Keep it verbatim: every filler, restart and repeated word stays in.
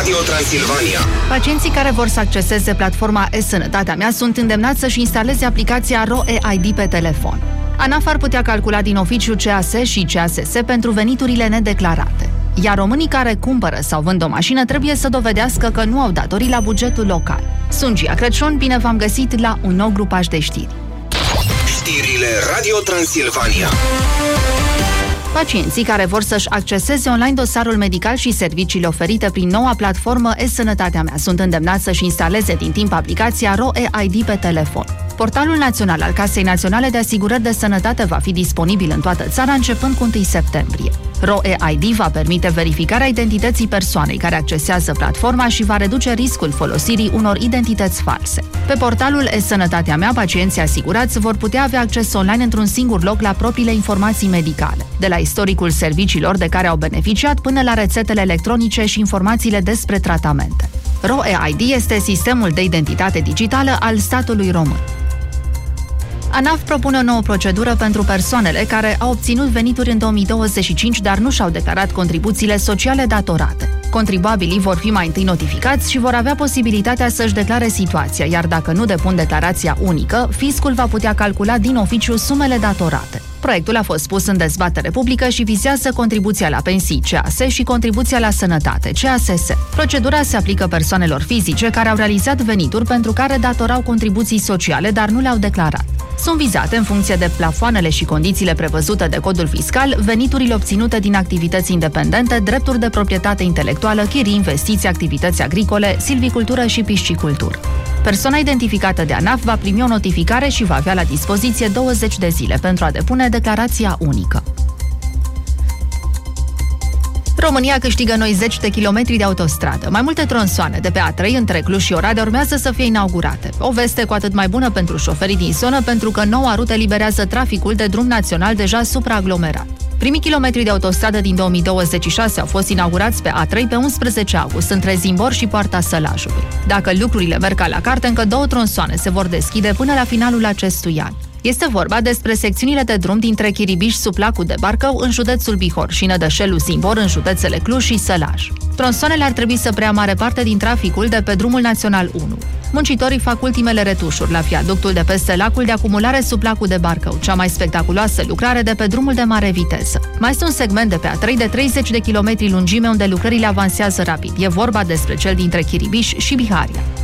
Radio Transilvania. Pacienții care vor să acceseze platforma e-Sănătatea Mea sunt îndemnați să-și instaleze aplicația R O E I D pe telefon. ANAF ar putea calcula din oficiu C A S și C A S S pentru veniturile nedeclarate. Iar românii care cumpără sau vând o mașină trebuie să dovedească că nu au datorii la bugetul local. Sunt Gia Crăciun, bine v-am găsit la un nou grupaj de știri. Știrile Radio Transilvania. Pacienții care vor să-și acceseze online dosarul medical și serviciile oferite prin noua platformă e-Sănătatea Mea sunt îndemnați să-și instaleze din timp aplicația R O E I D pe telefon. Portalul național al Casei Naționale de Asigurări de Sănătate va fi disponibil în toată țara începând cu întâi septembrie. R O E I D va permite verificarea identității persoanei care accesează platforma și va reduce riscul folosirii unor identități false. Pe portalul e-Sănătatea Mea, pacienții asigurați vor putea avea acces online într-un singur loc la propriile informații medicale, de la istoricul serviciilor de care au beneficiat până la rețetele electronice și informațiile despre tratamente. R O E I D este sistemul de identitate digitală al statului român. ANAF propune o nouă procedură pentru persoanele care au obținut venituri în două mii douăzeci și cinci, dar nu și-au declarat contribuțiile sociale datorate. Contribuabilii vor fi mai întâi notificați și vor avea posibilitatea să-și declare situația, iar dacă nu depun declarația unică, fiscul va putea calcula din oficiu sumele datorate. Proiectul a fost pus în dezbatere publică și vizează contribuția la pensii C A S și contribuția la sănătate C A S S. Procedura se aplică persoanelor fizice care au realizat venituri pentru care datorau contribuții sociale, dar nu le-au declarat. Sunt vizate, în funcție de plafoanele și condițiile prevăzute de codul fiscal, veniturile obținute din activități independente, drepturi de proprietate intelectuală, chirii, investiții, activități agricole, silvicultură și piscicultură. Persoana identificată de ANAF va primi o notificare și va avea la dispoziție douăzeci de zile pentru a depune declarația unică. România câștigă noi zeci de kilometri de autostradă. Mai multe tronsoane de pe A trei între Cluj și Oradea urmează să fie inaugurate. O veste cu atât mai bună pentru șoferii din zonă, pentru că noua rută eliberează traficul de drum național deja supraaglomerat. Primii kilometri de autostradă din două mii douăzeci și șase au fost inaugurați pe A trei pe unsprezece august, între Zimbor și Poarta Sălajului. Dacă lucrurile merg ca la carte, încă două tronsoane se vor deschide până la finalul acestui an. Este vorba despre secțiunile de drum dintre Chiribiș, sub lacul de Barcău, în județul Bihor, și Nădășelu, Zimbor, în județele Cluj și Sălaj. Tronsoanele ar trebui să preia mare parte din traficul de pe drumul național unu. Muncitorii fac ultimele retușuri la viaductul de peste lacul de acumulare sub lacul de Barcău, cea mai spectaculoasă lucrare de pe drumul de mare viteză. Mai este un segment de pe A trei de treizeci de kilometri lungime unde lucrările avansează rapid. E vorba despre cel dintre Chiribiș și Biharia.